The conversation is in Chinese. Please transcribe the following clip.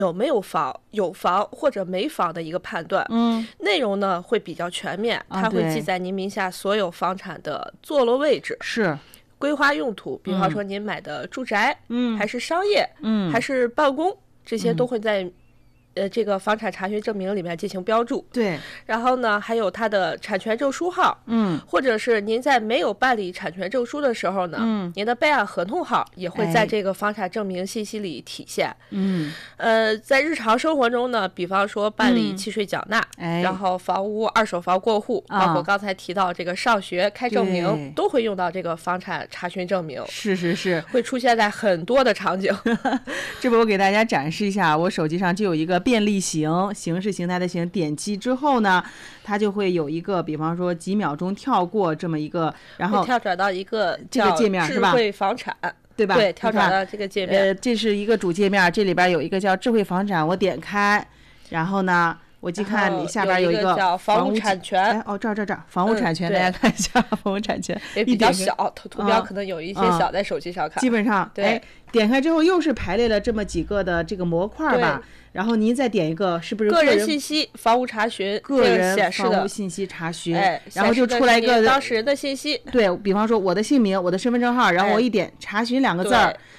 有没有房、有房或者没房的一个判断。内容呢会比较全面，它会记载您名下所有房产的坐落位置， 是规划用途，比方说您买的住宅，还是商业，还是办公，这些都会在这个房产查询证明里面进行标注。 对， 然后呢，还有它的产权证书号，或者是您在没有办理产权证书的时候呢，您的备案合同号也会在这个房产证明信息里体现。在日常生活中呢，比方说办理契税缴纳，然后房屋二手房过户，包括刚才提到这个上学开证明，都会用到这个房产查询证明。 是， 会出现在很多的场景。 这不我给大家展示一下，我手机上就有一个便利形，形式形态的形，点击之后呢，它就会有一个，比方说几秒钟跳过这么一个，然后跳转到一个这个界面是吧？ 智慧房产， 对吧？ 对，跳转到这个界面。 这是一个主界面，这里边有一个叫智慧房产，我点开，然后呢，我去看下边有一个叫房屋产权。 这儿，房屋产权，大家看一下房屋产权， 也比较小，图标可能有一些小，在手机上看。 基本上， 对， 点开之后又是排列了这么几个的这个模块吧。然后您再点一个，是不是个人信息房屋查询？ 个人房屋信息查询， 然后就出来一个当事人的信息。 对，比方说我的姓名、我的身份证号，然后我一点查询2个字儿，